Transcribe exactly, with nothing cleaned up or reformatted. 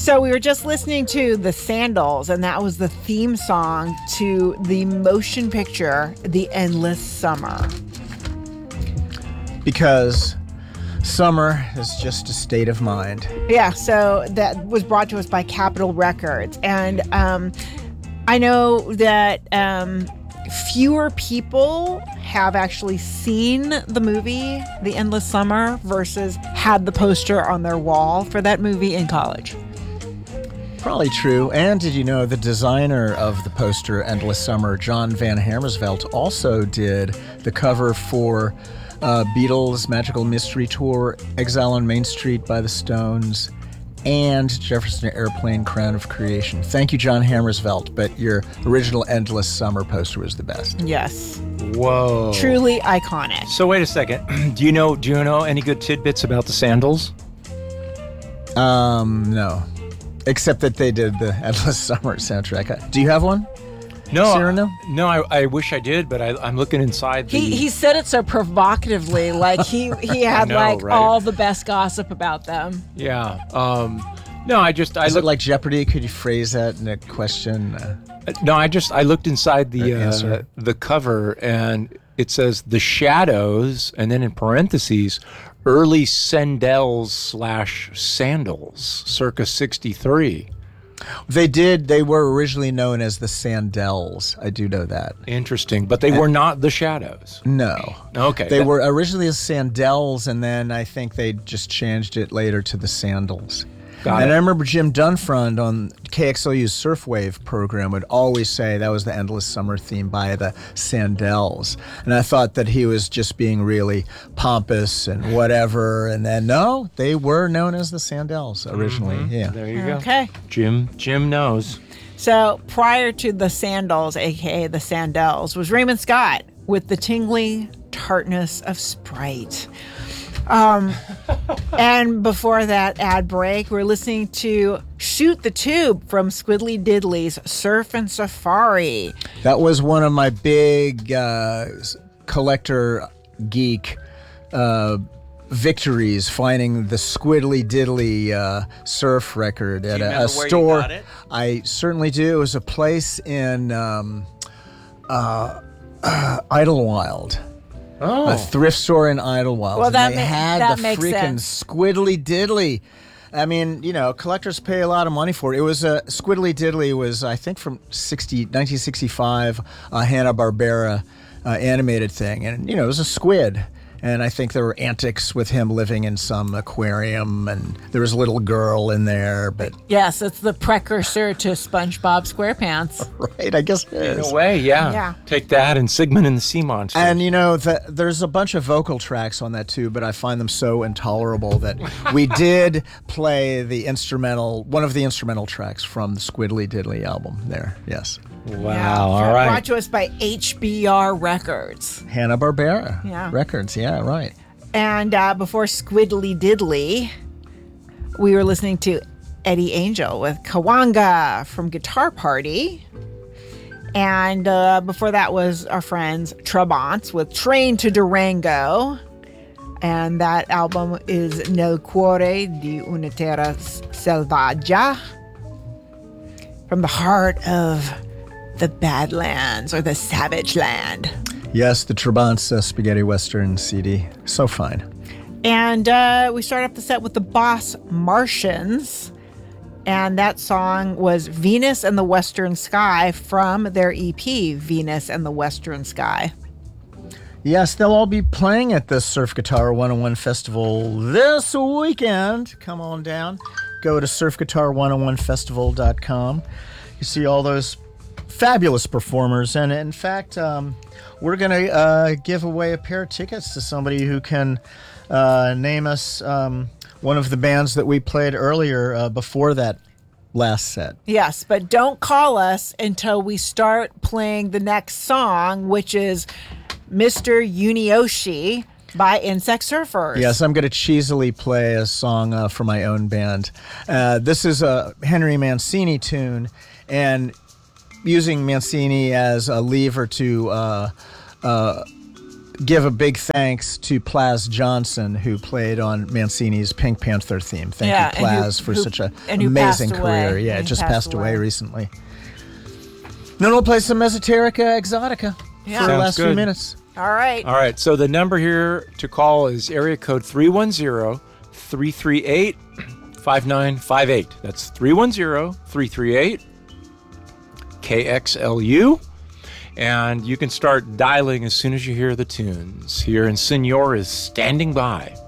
So we were just listening to The Sandals, and that was the theme song to the motion picture, The Endless Summer. Because summer is just a state of mind. Yeah, so that was brought to us by Capitol Records. And um, I know that um, fewer people have actually seen the movie, The Endless Summer, versus had the poster on their wall for that movie in college. Probably true. And did you know the designer of the poster, Endless Summer, John Van Hamersveld, also did the cover for uh, Beatles' Magical Mystery Tour, Exile on Main Street by the Stones, and Jefferson Airplane, Crown of Creation. Thank you, John Hamersveld, but your original Endless Summer poster was the best. Yes. Whoa. Truly iconic. So wait a second. do you know do you know any good tidbits about the Sandals? Um, no. Except that they did the Endless Summer soundtrack. Do you have one? No, Cyrano? no. I, I wish I did, but I, I'm looking inside. The... He he said it so provocatively, like he he had know, like right? all the best gossip about them. Yeah. Um, no, I just I Is looked it like Jeopardy? Could you phrase that in a question? Uh, No, I just I looked inside the Or answer. uh, the cover, and it says The Shadows, and then in parentheses, early Sandals slash Sandals, circa sixty-three. They did. They were originally known as the Sandels. I do know that. Interesting, but they were not The Shadows. No. Okay. They that- were originally as Sandels, and then I think they just changed it later to the Sandals. Got and it. I remember Jim Dunfront on K X L U's Surfwave program would always say that was the Endless Summer theme by the Sandels. And I thought that he was just being really pompous and whatever. And then, no, they were known as the Sandels originally. Mm-hmm. Yeah. There you go. Okay. Jim Jim knows. So prior to the Sandals, aka the Sandels, was Raymond Scott with The Tingling Tartness of Sprite. Um, and before that ad break, we're listening to Shoot the Tube from Squiddly Diddly's Surf and Safari. That was one of my big uh, collector geek uh, victories, finding the Squiddly Diddly uh, surf record at you a, remember a where you store. got it? I certainly do. It was a place in um, uh, uh, Idlewild. Oh. A thrift store in Idlewild. Well, and that they ma- had that the makes freaking sense. Squiddly Diddly. I mean, you know, collectors pay a lot of money for it. It was a uh, Squiddly Diddly was, I think, from sixty, nineteen sixty-five, a Hanna-Barbera uh, animated thing, and you know, it was a squid. And I think there were antics with him living in some aquarium, and there was a little girl in there. But Yes, it's the precursor to SpongeBob SquarePants. right, I guess it In is. a way, yeah. Yeah. Take that and Sigmund and the Sea Monster. And you know, the, there's a bunch of vocal tracks on that too, but I find them so intolerable that we did play the instrumental, one of the instrumental tracks from the Squiddly Diddly album there. Yes. wow. Yeah, All brought right. to us by H B R Records. Hanna-Barbera Yeah. Records. Yeah, right. And uh, before Squiddly Diddly, we were listening to Eddie Angel with Kawanga from Guitar Party. And uh, before that was our friends Trabants with Train to Durango. And that album is Nel Cuore di una Terra Selvaggia. From the heart of the Badlands or the Savage Land. Yes, the Trabants uh, Spaghetti Western C D. So fine. And uh, we start off the set with the Boss Martians. And that song was Venus and the Western Sky from their E P, Venus and the Western Sky. Yes, they'll all be playing at the Surf Guitar one oh one Festival this weekend. Come on down. Go to surf guitar one oh one festival dot com. You see all those fabulous performers. And in fact, um, we're going to uh, give away a pair of tickets to somebody who can uh, name us um, one of the bands that we played earlier uh, before that last set. Yes, but don't call us until we start playing the next song, which is Mister Unioshi by Insect Surfers. Yes, I'm going to cheesily play a song uh, for my own band. Uh, this is a Henry Mancini tune, and using Mancini as a lever to uh, uh, give a big thanks to Plaz Johnson, who played on Mancini's Pink Panther theme. Thank Yeah, you, and who- Plaz, for who- such an and who amazing passed away. career. Yeah, And it he just passed passed away. away. recently. Then we'll play some Esoterica Exotica Yeah. for the Sounds last few good. minutes. All right. All right, so the number here to call is area code three one zero, three three eight, five nine five eight. That's three one zero, three three eight, K X L U. And you can start dialing as soon as you hear the tunes. Here, and Senor is standing by.